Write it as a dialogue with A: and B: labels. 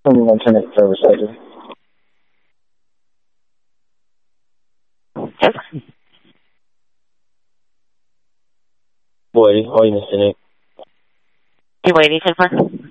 A: me one turn it for recycling. Boy, how are you, Mr. Nick?
B: You waiting for?